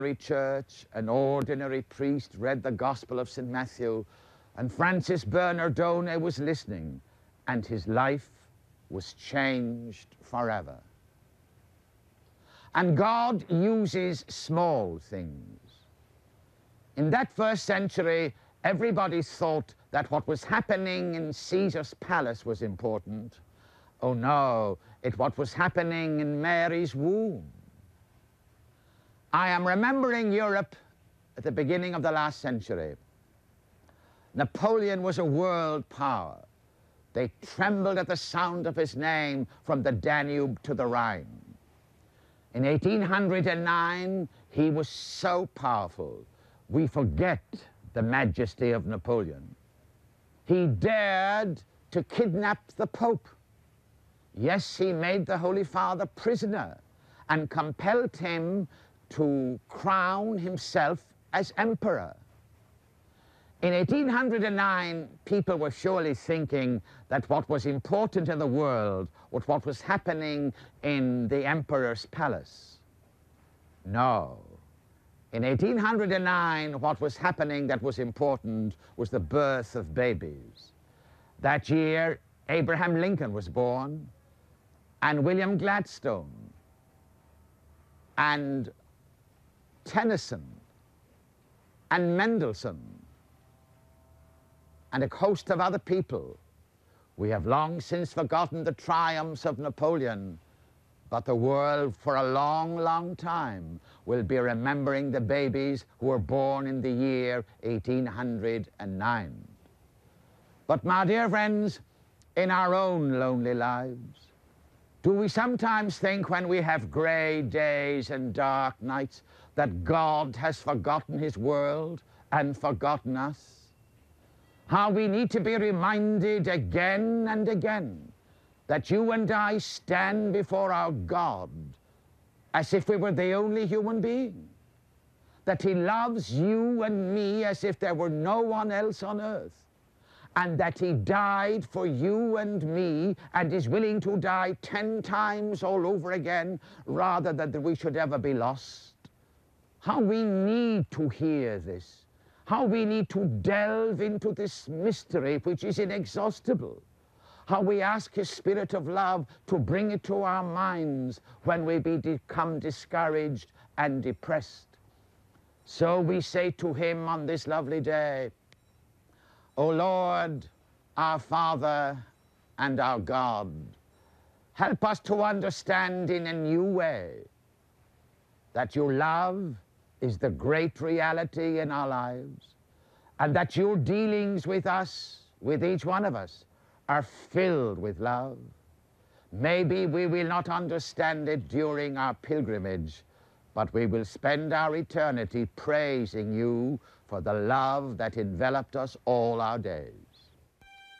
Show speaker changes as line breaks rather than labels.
church, an ordinary priest read the Gospel of St. Matthew, and Francis Bernardone was listening, and his life was changed forever. And God uses small things. In that first century, everybody thought that what was happening in Caesar's palace was important. Oh no, what was happening in Mary's womb. I am remembering Europe at the beginning of the last century. Napoleon was a world power. They trembled at the sound of his name from the Danube to the Rhine. In 1809, he was so powerful, we forget the majesty of Napoleon. He dared to kidnap the Pope. Yes, he made the Holy Father prisoner and compelled him to crown himself as emperor. In 1809, people were surely thinking that what was important in the world was what was happening in the emperor's palace. No. In 1809, what was happening that was important was the birth of babies. That year, Abraham Lincoln was born, and William Gladstone, and Tennyson, and Mendelssohn, and a host of other people. We have long since forgotten the triumphs of Napoleon, but the world for a long, long time will be remembering the babies who were born in the year 1809. But my dear friends, in our own lonely lives, do we sometimes think when we have gray days and dark nights that God has forgotten his world and forgotten us? How we need to be reminded again and again that you and I stand before our God as if we were the only human being, that he loves you and me as if there were no one else on earth, and that he died for you and me and is willing to die 10 times all over again rather than that we should ever be lost. How we need to hear this. How we need to delve into this mystery which is inexhaustible. How we ask his Spirit of love to bring it to our minds when we become discouraged and depressed. So we say to him on this lovely day, O Lord, our Father and our God, help us to understand in a new way that your love is the great reality in our lives, and that your dealings with us, with each one of us, are filled with love. Maybe we will not understand it during our pilgrimage, but we will spend our eternity praising you for the love that enveloped us all our days.